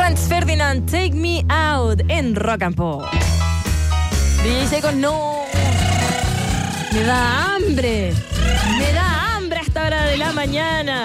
Franz Ferdinand, Take Me Out en Rock and Pop. Dice con no. Me da hambre a esta hora de la mañana.